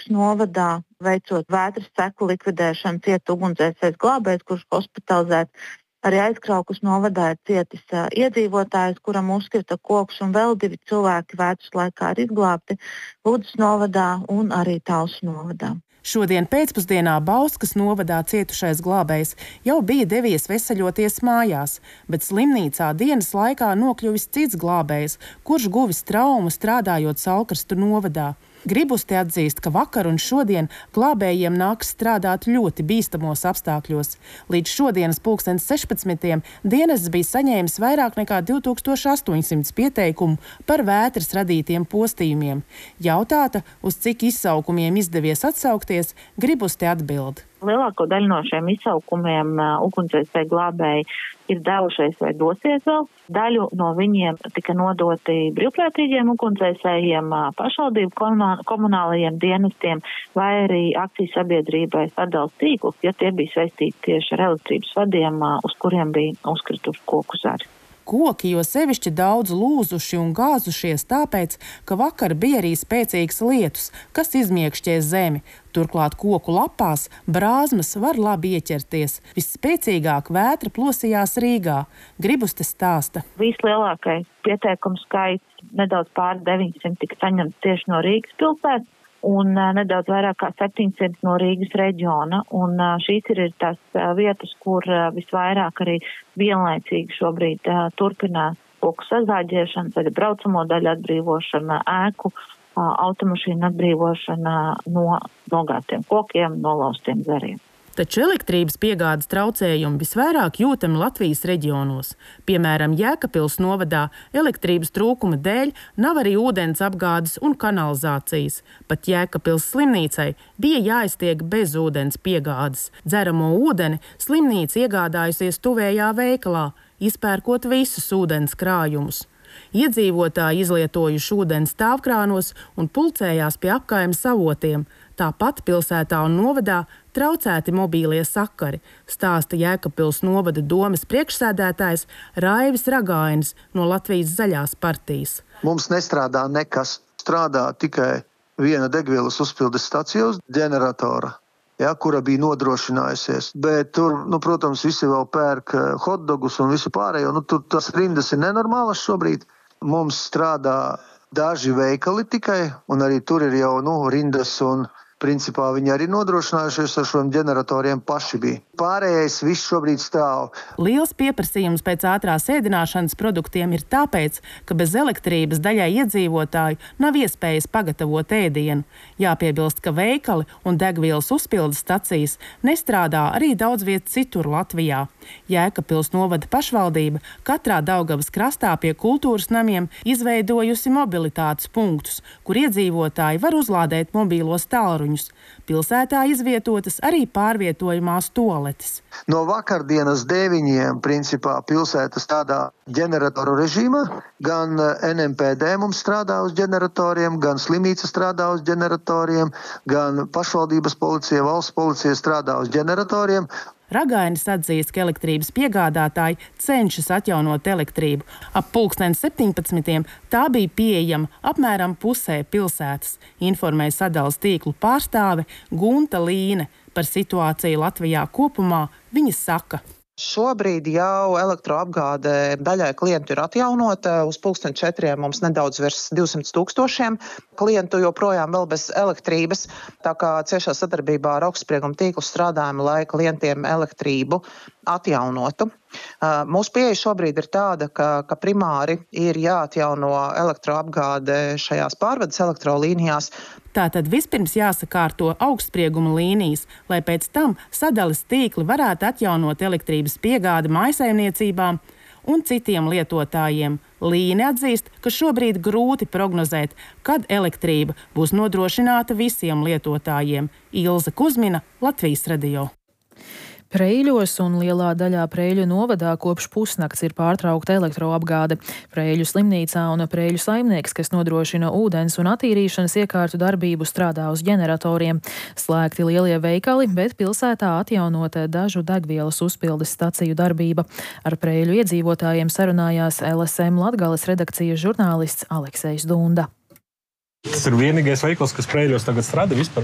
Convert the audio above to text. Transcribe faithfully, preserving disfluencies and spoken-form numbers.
Rīgas novadā, veicot vētras seku likvidēšanu, cieta ugunsdzēsējs glābējs, kurš hospitalizēts. Arī Aizkraukas novadā ir cietis uh, iedzīvotājs, kuram uzkrita koks, un vēl divi cilvēki vētras laikā ir izglābti Ludzas novadā un arī Talsu novadā. Šodien pēcpusdienā Bauskas novadā cietušais glābējs jau bija devies veseļoties mājās, bet slimnīcā dienas laikā nokļuvis cits glābējs, kurš guvis traumu strādājot Saulkrastu novadā. Gribusti atzīst, ka vakar un šodien glābējiem nāks strādāt ļoti bīstamos apstākļos. Līdz šodienas pulksten sešpadsmitiem dienests bija saņēmis vairāk nekā divi tūkstoši astoņsimt pieteikumu par vētras radītiem postījumiem. Jautāta, uz cik izsaukumiem izdevies atsaukties, Gribusti atbild. Lielāko daļu no šiem izsaukumiem uh, ugunsdzēsēji glābēji ir devušies vai dosies vēl. Daļu no viņiem tika nodoti brīvprātīgiem ugunsdzēsējiem, uh, pašvaldību komunālajiem dienestiem vai arī akciju sabiedrībai sadales tīklus, ja tie bija saistīti tieši ar elektrības vadiem, uh, uz kuriem bija uzkrituši koku zari. Koki jo sevišķi daudz lūzuši un gāzušies tāpēc, ka vakar bija arī spēcīgs lietus, kas izmiekšķē zemi. Turklāt koku lapās brāzmas var labi ieķerties. Visspēcīgāk vētra plosījās Rīgā. Gribuste stāsta. Vislielākais pieteikumu skaits, nedaudz pāri deviņsimt, tika saņemts tieši no Rīgas pilsētas un uh, nedaudz vairāk kā septiņsimt no Rīgas reģiona. Un uh, šīs ir tās uh, vietas, kur uh, visvairāk arī vienlaicīgi šobrīd uh, turpinās koku sazāģēšana, tad braucamo daļu atbrīvošana, ēku, uh, automašīnu atbrīvošana no nogāztiem kokiem, nolauztiem zariem. Taču elektrības piegādes traucējumi visvairāk jūtami Latvijas reģionos. Piemēram, Jēkabpils novadā elektrības trūkuma dēļ nav arī ūdens apgādes un kanalizācijas. Pat Jēkabpils slimnīcai bija jāiztiek bez ūdens piegādes. Dzeramo ūdeni slimnīca iegādājusies tuvējā veikalā, izpērkot visus ūdens krājumus. Iedzīvotāji izlietojuši ūdeni stāvkrānos un pulcējās pie apkaimes avotiem. Tāpat pilsētā un novadā traucēti mobīlie sakari, stāsta Jēkabpils novada domes priekšsēdētājs Raivis Ragainis no Latvijas Zaļās partijas. Mums nestrādā nekas, strādā tikai viena degvielas uzpildes stacija uz ģeneratora, ja, kura bija nodrošinājusies. Bet tur, nu, protams, visi vēl pērk hotdogus un visu pārējo. Nu, tur tas rindas ir nenormālas šobrīd. Mums strādā daži veikali tikai, un arī tur ir jau nu, rindas un principā viņi arī nodrošinājušies ar šiem ģeneratoriem paši bija. Pārējais viss šobrīd stāv. Liels pieprasījums pēc ātrās ēdināšanas produktiem ir tāpēc, ka bez elektrības daļai iedzīvotāju nav iespējas pagatavot ēdienu. Jāpiebilst, ka veikali un degvielas uzpildes stacijas nestrādā arī daudz viet citur Latvijā. Jēkabpils novada pašvaldība katrā Daugavas krastā pie kultūras namiem izveidojusi mobilitātes punktus, kur iedzīvotāji var uzlādēt mobīlos tālruņus. Pilsētā izvietotas arī pārvietojamās toaletes. No vakardienas deviņiem principā pilsēta strādā ģeneratoru režīmā. Gan N M P D mums strādā uz ģeneratoriem, gan slimnīca strādā uz ģeneratoriem, gan pašvaldības policija, valsts policija strādā uz ģeneratoriem. Ragainis atzīst, ka elektrības piegādātāji cenšas atjaunot elektrību. Ap pulksten septiņpadsmitiem tā bija pieejama apmēram pusē pilsētas, informēja sadales tīklu pārstāve Gunta Līne. Par situāciju Latvijā kopumā viņa saka. Šobrīd jau elektroapgāde daļai klientu ir atjaunota. Uz pulksten četriem mums nedaudz virs divsimt tūkstošiem klientu joprojām vēl bez elektrības. Tā kā ciešā sadarbībā ar augstsprieguma tīklu strādājam, lai klientiem elektrību atjaunotu. Mūsu pieeja šobrīd ir tāda, ka, ka primāri ir jāatjauno elektroapgāde šajās pārvades elektrolīnijās. Tātad vispirms jāsakārto augstsprieguma līnijas, lai pēc tam sadales tīkli varētu atjaunot elektrības piegādi mājsaimniecībām un citiem lietotājiem. Līne atzīst, ka šobrīd grūti prognozēt, kad elektrība būs nodrošināta visiem lietotājiem. Ilze Kuzmina, Latvijas radio. Preiļos un lielā daļā Preiļu novadā kopš pusnakts ir pārtraukta elektroapgāde. Preiļu slimnīcā un Preiļu saimnieks, kas nodrošina ūdens un attīrīšanas iekārtu darbību, strādā uz ģeneratoriem. Slēgti lielie veikali, bet pilsētā atjaunota dažu degvielas uzpildes staciju darbība. Ar Preiļu iedzīvotājiem sarunājās L S M Latgales redakcijas žurnālists Aleksejs Dunda. Tas ir vienīgais veikals, kas Preiļos tagad strādā vispār.